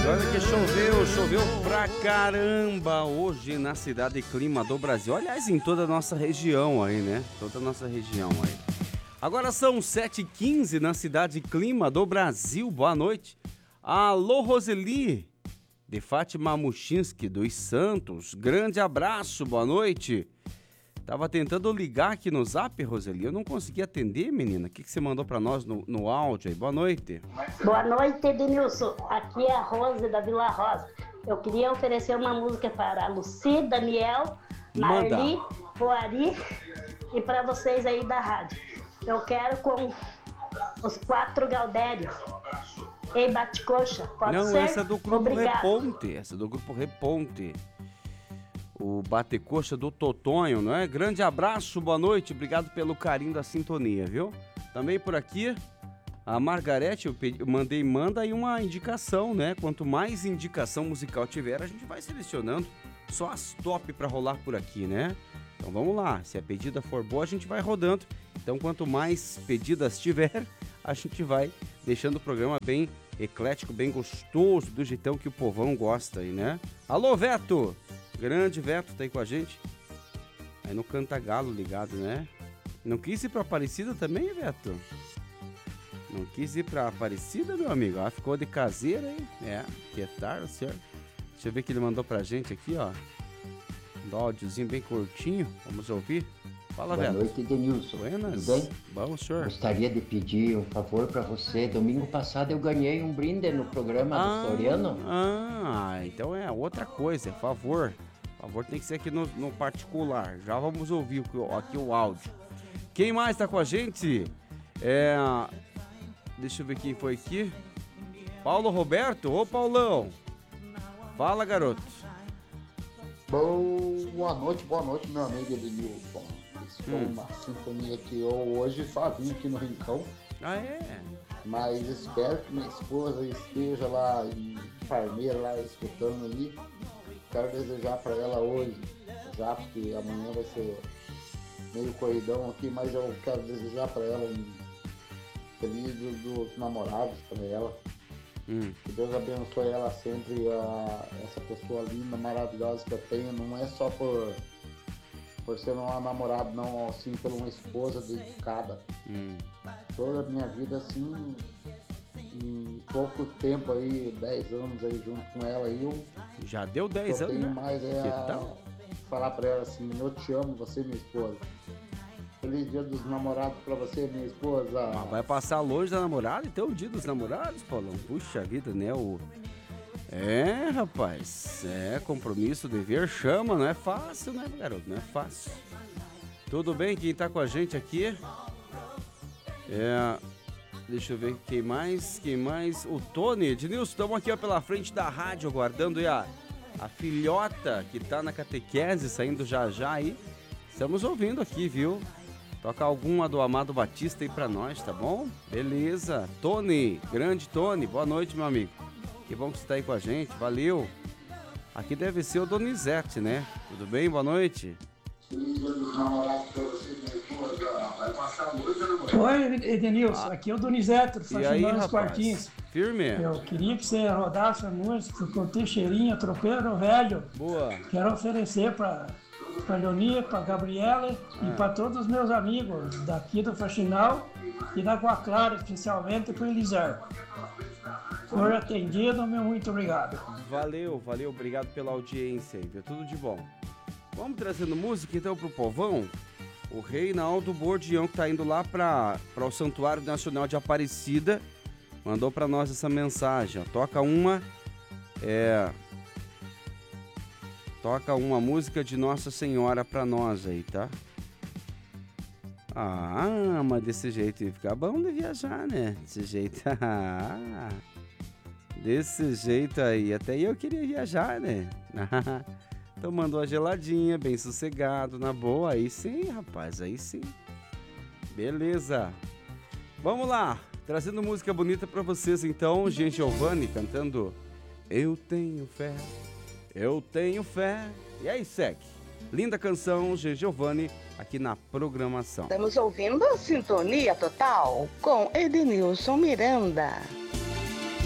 Olha que choveu pra caramba hoje na cidade e clima do Brasil. Aliás, em toda a nossa região aí, né? Toda a nossa região aí. Agora são 7h15 na cidade e clima do Brasil. Boa noite. Alô, Roseli, de Fátima Muchinski, dos Santos. Grande abraço, boa noite. Tava tentando ligar aqui no Zap, Roseli. Eu não consegui atender, menina. O que você mandou pra nós no áudio aí? Boa noite. Boa noite, Ednilson. Aqui é a Rose da Vila Rosa. Eu queria oferecer uma música para a Luci, Daniel, Marli, Poari e para vocês aí da rádio. Eu quero com os 4 Gaudério. Ei, bate-coxa, pode ser? Não, essa é do grupo Obrigado. Reponte. Essa é do grupo Reponte. O Bate-Coxa do Totonho, não é? Grande abraço, boa noite, obrigado pelo carinho da sintonia, viu? Também por aqui, a Margarete, manda aí uma indicação, né? Quanto mais indicação musical tiver, a gente vai selecionando só as top pra rolar por aqui, né? Então vamos lá, se a pedida for boa, a gente vai rodando. Então quanto mais pedidas tiver, a gente vai deixando o programa bem eclético, bem gostoso, do jeitão que o povão gosta aí, né? Alô, Veto! Grande Veto tá aí com a gente. Aí no Cantagalo ligado, né? Não quis ir pra Aparecida também, Veto? Não quis ir pra Aparecida, meu amigo? Ah, ficou de caseira aí. É, que tarde, senhor. Deixa eu ver o que ele mandou pra gente aqui, ó. Um áudiozinho bem curtinho. Vamos ouvir. Fala, Veto. Boa noite, Edenilson. Buenas. Tudo bem? Bom, senhor. Gostaria de pedir um favor pra você. Domingo passado eu ganhei um brinde no programa do Floriano. Então é outra coisa, é favor. Favor tem que ser aqui no particular. Já vamos ouvir aqui o áudio. Quem mais tá com a gente? Deixa eu ver quem foi aqui. Paulo Roberto. Ô, Paulão. Fala, garoto. Boa noite, meu amigo Edenilson. Estou uma sintonia aqui hoje, sozinho aqui no Rincão. Ah, é? Mas espero que minha esposa esteja lá em Parmeira, lá escutando ali. Quero desejar para ela hoje, já porque amanhã vai ser meio corridão aqui, mas eu quero desejar para ela um feliz dia dos namorados para ela. Que Deus abençoe ela sempre, essa pessoa linda, maravilhosa que eu tenho. Não é só por ser uma namorada, não, assim, por uma esposa dedicada. Toda a minha vida, assim, em pouco tempo aí, 10 anos aí junto com ela, e eu já deu 10 anos, tenho né? mais falar pra ela assim: eu te amo, você minha esposa. Feliz dia dos namorados pra você, minha esposa. Mas vai passar longe da namorada, então o dia dos namorados, Paulão? Puxa vida, né? Rapaz, compromisso, dever, chama, não é fácil, né, garoto? Não é fácil. Tudo bem, quem tá com a gente aqui? Deixa eu ver quem mais. O Tony. Ednilson, estamos aqui ó, pela frente da rádio, aguardando aí a filhota que tá na catequese, saindo já aí. Estamos ouvindo aqui, viu? Toca alguma do Amado Batista aí pra nós, tá bom? Beleza. Tony, grande Tony, boa noite, meu amigo. Que bom que você tá aí com a gente, valeu. Aqui deve ser o Donizete, né? Tudo bem? Boa noite. Oi, Edenilson, aqui é o Donizete, faxinando os quartinhos. Firme? Eu queria que você rodasse a música com Teixeirinha, Tropeiro Velho. Boa. Quero oferecer para Leonia, para Gabriela e para todos os meus amigos daqui do Faxinal e da Água Clara, especialmente para o Elizar. For atendido, meu muito obrigado. Valeu, obrigado pela audiência aí, viu? Tudo de bom. Vamos trazendo música então pro povão. O Reinaldo Bordião, que tá indo lá para o Santuário Nacional de Aparecida, mandou para nós essa mensagem. Toca uma música de Nossa Senhora para nós aí, tá? Mas desse jeito ia ficar bom de viajar, né? Desse jeito aí, até eu queria viajar, né? Então mandou a geladinha, bem sossegado, na boa, aí sim, rapaz, aí sim. Beleza. Vamos lá, trazendo música bonita pra vocês então, Gian Giovanni cantando Eu Tenho Fé, Eu Tenho Fé. E aí, Sec? Linda canção, Gian Giovanni, aqui na programação. Estamos ouvindo a Sintonia Total com Edenilson Miranda.